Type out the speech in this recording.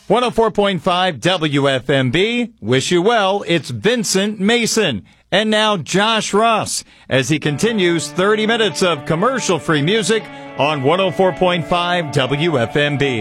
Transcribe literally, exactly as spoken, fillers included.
one oh four point five W F M B. Wish you well. It's Vincent Mason. And now Josh Ross as he continues thirty minutes of commercial-free music on one oh four point five W F M B.